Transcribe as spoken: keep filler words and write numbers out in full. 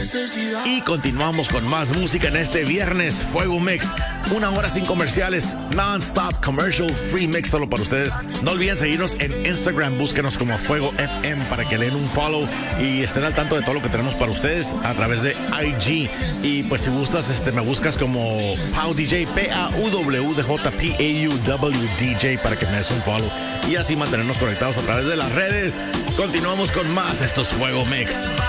Y continuamos con más música en este viernes, Fuego Mix. Una hora sin comerciales, non-stop commercial free mix solo para ustedes. No olviden seguirnos en Instagram, búsquenos como Fuego F M para que le den un follow y estén al tanto de todo lo que tenemos para ustedes a través de I G. Y pues si gustas, este, me buscas como Pau D J, P A U W D J P A U W D J para que me des un follow y así mantenernos conectados a través de las redes. Continuamos con más estos Fuego Mix.